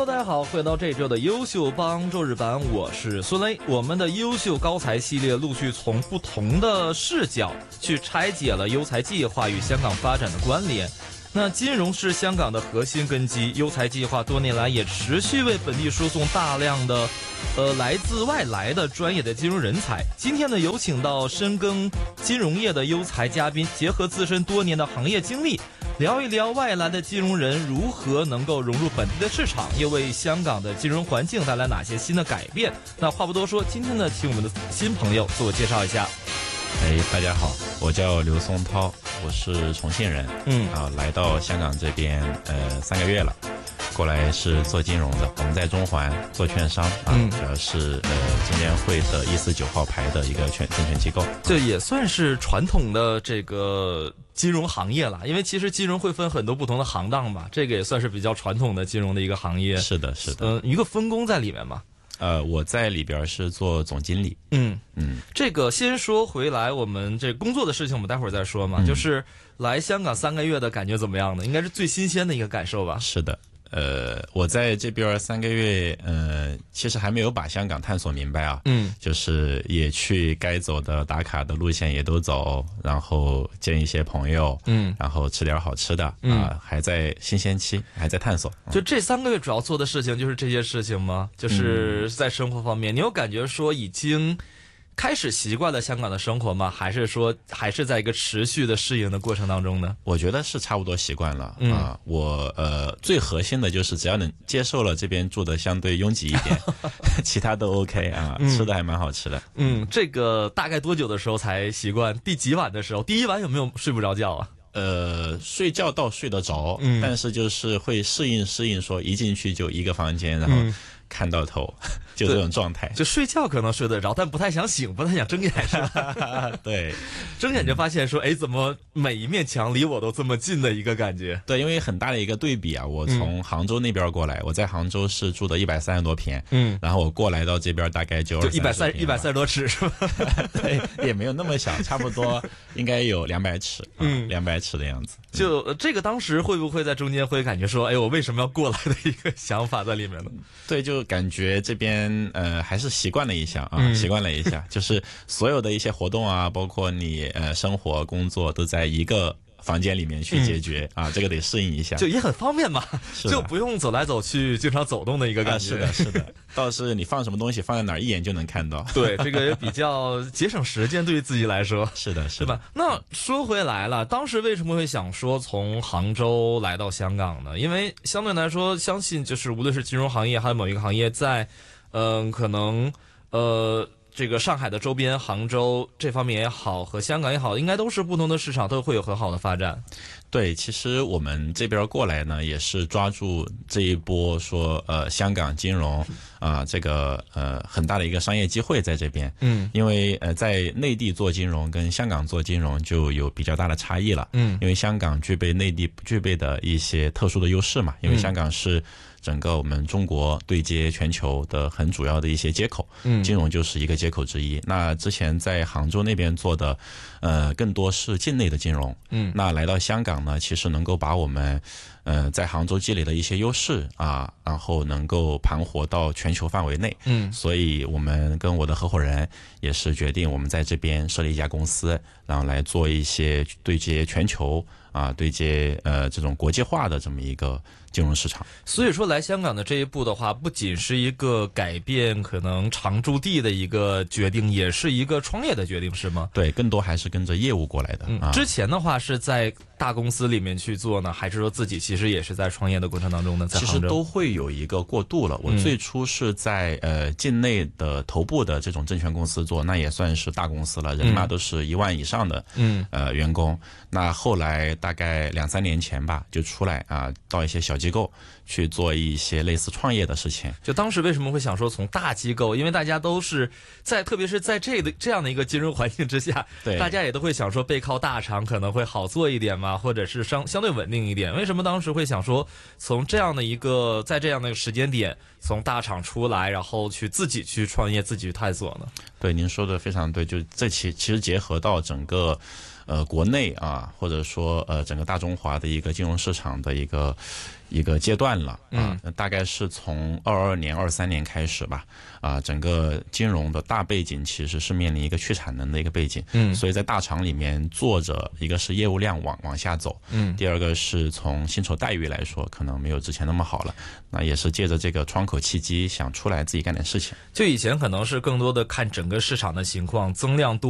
Hello， 大家好，欢迎到这周的优秀帮周日版，我是孙雷。我们的优秀高才系列陆续从不同的视角去拆解了优才计划与香港发展的关联。那金融是香港的核心根基，优才计划多年来也持续为本地输送大量的来自外来的专业的金融人才。今天呢，有请到深耕金融业的优才嘉宾，结合自身多年的行业经历，聊一聊外来的金融人如何能够融入本地的市场，又为香港的金融环境带来哪些新的改变。那话不多说，今天呢，请我们的新朋友自我介绍一下。 大家好，我叫刘松涛，我是重庆人，来到香港这边3个月了，过来是做金融的，我们在中环做券商主要是证监会的149号牌的一个证券机构， 这也算是传统的这个金融行业了，因为其实金融会分很多不同的行当嘛，这个也算是比较传统的金融的一个行业。 是的，是的， 一个分工在里面嘛。 我在里边是做总经理。 这个先说回来，我们这工作的事情我们待会儿再说嘛。就是来香港3个月的感觉怎么样呢？应该是最新鲜的一个感受吧。 是的。我在这边3个月，其实还没有把香港探索明白啊。就是也去该走的打卡的路线也都走，然后见一些朋友，然后吃点好吃的，还在新鲜期，还在探索。 就这3个月主要做的事情就是这些事情吗？就是在生活方面，你有感觉说已经开始习惯了香港的生活吗？还是说还是在一个持续的适应的过程当中呢？ 我觉得是差不多习惯了我最核心的就是只要能接受了这边住的相对拥挤一点其他都 OK 啊，吃的还蛮好吃的。 这个大概多久的时候才习惯？第几晚的时候？第一晚有没有睡不着觉啊？ 睡觉倒睡得着，但是就是会适应说一进去就一个房间，然后看到头，就这种状态。 就睡觉可能睡得着，但不太想醒，不太想睁眼，是吧？ 对， 睁眼就发现说，怎么每一面墙离我都这么近的一个感觉。 对，因为很大的一个对比啊，我从杭州那边过来，我在杭州是住的130多平，然后我过来到这边大概就130多尺，是吧？对，也没有那么小，差不多应该有200尺，200尺的样子。 就这个当时会不会在中间会感觉说，我为什么要过来的一个想法在里面呢？ 对，就感觉这边还是习惯了一下习惯了一下，就是所有的一些活动啊，包括你生活工作都在一个房间里面去解决这个得适应一下， 就也很方便嘛，就不用走来走去，经常走动的一个感觉。 是的，倒是你放什么东西放在哪儿，一眼就能看到。 对，这个也比较节省时间，对于自己来说。 是的， 吧？那说回来了，当时为什么会想说从杭州来到香港呢？因为相对来说，相信就是无论是金融行业还有某一个行业，在可能这个上海的周边，杭州这方面也好，和香港也好，应该都是不同的市场，都会有很好的发展。 对，其实我们这边过来呢，也是抓住这一波说香港金融这个很大的一个商业机会在这边。因为在内地做金融跟香港做金融就有比较大的差异了。因为香港具备内地不具备的一些特殊的优势嘛，因为香港是整个我们中国对接全球的很主要的一些接口，金融就是一个接口之一。那之前在杭州那边做的更多是境内的金融，那来到香港呢，其实能够把我们在杭州积累的一些优势然后能够盘活到全球范围内。所以我们跟我的合伙人也是决定我们在这边设立一家公司，然后来做一些对接全球对接这种国际化的这么一个金融市场。 所以说来香港的这一步的话，不仅是一个改变可能常住地的一个决定，也是一个创业的决定，是吗？ 对，更多还是跟着业务过来的。 之前的话是在大公司里面去做呢，还是说自己其实也是在创业的过程当中呢？在杭州其实都会有一个过渡了。我最初是在境内的头部的这种证券公司做，那也算是大公司了，人嘛都是1万以上的员工。那后来大概2-3年前吧，就出来到一些小机构去做一些类似创业的事情。 就当时为什么会想说从大机构？因为大家都是特别是在这样的一个金融环境之下， 对， 大家也都会想说背靠大厂可能会好做一点嘛，或者是相对稳定一点。为什么当时会想说从这样的一个在这样的一个时间点从大厂出来，然后去自己去创业，自己去探索呢？ 对，您说的非常对，就这其实结合到整个国内啊，或者说整个大中华的一个金融市场的一个阶段了啊，大概是从22年、23年开始吧，啊，整个金融的大背景其实是面临一个去产能的一个背景，所以在大厂里面做着，一个是业务量往下走，第二个是从薪酬待遇来说，可能没有之前那么好了，那也是借着这个窗口契机，想出来自己干点事情。 就以前可能是更多的看整个市场的情况，增量多。